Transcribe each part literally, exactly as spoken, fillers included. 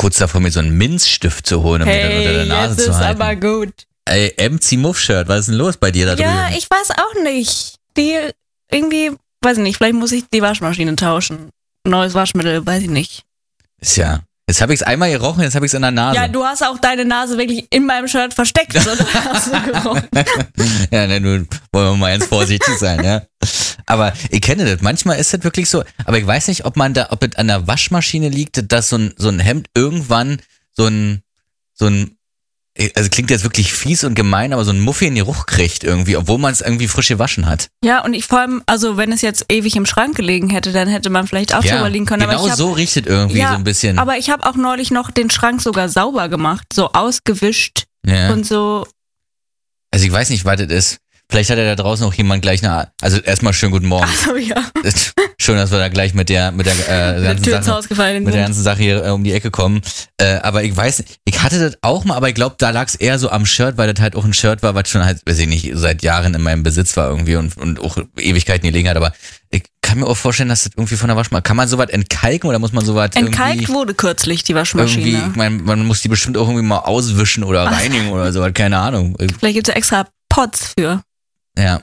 kurz davor, mir so einen Minzstift zu holen, um hey, mir unter der Nase jetzt zu ist halten. aber gut. Ey, M C Muff-Shirt, was ist denn los bei dir da drüben? Ja, ich weiß auch nicht. Die irgendwie, weiß ich nicht, vielleicht muss ich die Waschmaschine tauschen. Neues Waschmittel, weiß ich nicht. Ist ja... Jetzt habe ich es einmal gerochen, jetzt habe ich es in der Nase. Ja, du hast auch deine Nase wirklich in meinem Shirt versteckt. So, hast du gerochen. Ja, ne, nun wollen wir mal ganz vorsichtig sein, ja. Aber ich kenne das, manchmal ist das wirklich so, aber ich weiß nicht, ob man da, ob es an der Waschmaschine liegt, dass so ein, so ein Hemd irgendwann so ein, so ein, also klingt jetzt wirklich fies und gemein, aber so einen muffigen Geruch kriegt irgendwie, obwohl man es irgendwie frisch gewaschen hat. Ja, und ich vor allem, also wenn es jetzt ewig im Schrank gelegen hätte, dann hätte man vielleicht auch Ja, drüber liegen können. genau aber ich hab, so riecht es irgendwie ja, so ein bisschen. Aber ich habe auch neulich noch den Schrank sogar sauber gemacht, so ausgewischt Ja. und so. Also ich weiß nicht, was das ist. Vielleicht hat ja da draußen auch jemand gleich eine, also erstmal schönen guten Morgen. Ach so, ja. Schön, dass wir da gleich mit der, mit der, äh, Mit ganzen Tür ins Sache, Haus gefallen mit der sind. ganzen Sache hier äh, um die Ecke kommen. Äh, aber ich weiß, ich hatte das auch mal, aber ich glaube, da lag es eher so am Shirt, weil das halt auch ein Shirt war, was schon halt, weiß ich nicht, seit Jahren in meinem Besitz war irgendwie und, und auch Ewigkeiten gelegen hat. Aber ich kann mir auch vorstellen, dass das irgendwie von der Waschmaschine, kann man sowas entkalken oder muss man sowas Entkalkt irgendwie... wurde kürzlich die Waschmaschine. Irgendwie, ich meine, man muss die bestimmt auch irgendwie mal auswischen oder reinigen oder sowas, keine Ahnung. Vielleicht gibt es extra Pots für. Ja.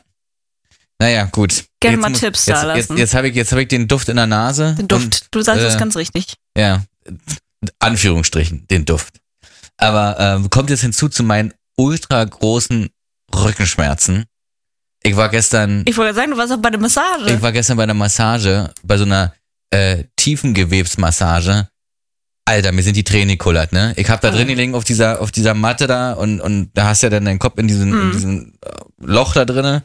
Naja, gut. Gerne Jetzt mal muss- Tipps jetzt, da lassen. Jetzt, jetzt habe ich, jetzt hab ich den Duft in der Nase. Den Duft. Und, Du sagst äh, das ganz richtig. Ja, Anführungsstrichen, den Duft. Aber ähm, kommt jetzt hinzu zu meinen ultra großen Rückenschmerzen. Ich war gestern, Ich wollte sagen, du warst auch bei der Massage. ich war gestern bei einer Massage, bei so einer äh, Tiefengewebsmassage. Alter, mir sind die Tränen gekullert, ne? Ich hab da drin gelegen auf dieser, auf dieser Matte da und, und da hast du ja dann deinen Kopf in diesem, in Mhm. diesem äh, Loch da drinne.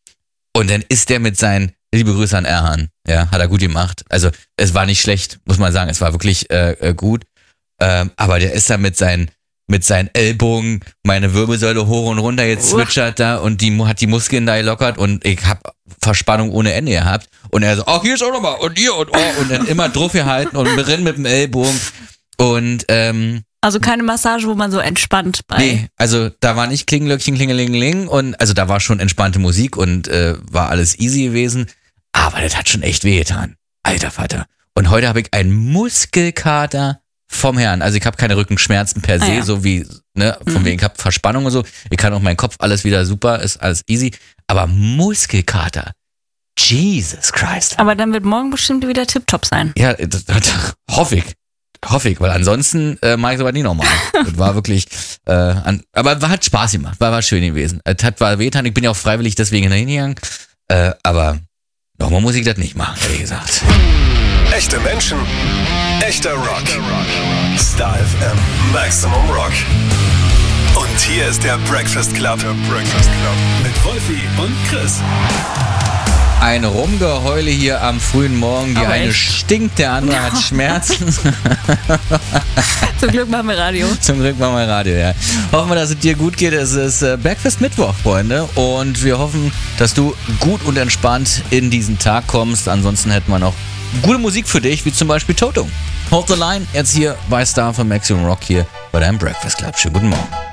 Und dann ist der mit seinen, liebe Grüße an Erhan, ja, hat er gut gemacht. Also es war nicht schlecht, muss man sagen, es war wirklich äh, äh, gut. Ähm, aber der ist da mit seinen, mit seinen Ellbogen meine Wirbelsäule hoch und runter gezwitschert da und die mu- hat die Muskeln da gelockert und ich hab Verspannung ohne Ende gehabt. Und er so, ach, hier ist auch nochmal und hier und oh und dann immer drauf gehalten und drin mit dem Ellbogen. Und ähm, Also keine Massage, wo man so entspannt bei. nee, also da war nicht Klingelöckchen, Klingelingeling und also da war schon entspannte Musik und äh, war alles easy gewesen, aber das hat schon echt wehgetan. Alter Vater. Und heute habe ich einen Muskelkater vom Herrn. Also ich habe keine Rückenschmerzen per se, Ah, ja. so wie, ne, von Mhm. wegen ich habe Verspannung und so. Ich kann auch meinen Kopf alles wieder super, ist alles easy. Aber Muskelkater, Jesus Christ. Aber dann wird morgen bestimmt wieder tipptopp sein. Ja, das, das hoffe ich. Hoffe ich, weil ansonsten äh, mache ich sowas nie nochmal. Das war wirklich, äh, an, aber war, hat Spaß gemacht, war, war schön gewesen. Es hat war wehgetan, ich bin ja auch freiwillig deswegen hingegangen, äh, aber nochmal muss ich das nicht machen, ehrlich gesagt. Echte Menschen, echter Rock. Star F M, Maximum Rock. Und hier ist der Breakfast Club. Der Breakfast Club. Mit Wolfi und Chris. Ein Rumgeheule hier am frühen Morgen, die Aber eine echt. stinkt, der andere hat Schmerzen. Zum Glück machen wir Radio. Zum Glück machen wir Radio, ja. Hoffen wir, dass es dir gut geht. Es ist äh, Breakfast Mittwoch, Freunde. Und wir hoffen, dass du gut und entspannt in diesen Tag kommst. Ansonsten hätten wir noch gute Musik für dich, wie zum Beispiel Toto. Hold the Line, jetzt hier bei Star von Maximum Rock hier bei deinem Breakfast Club. Schönen guten Morgen.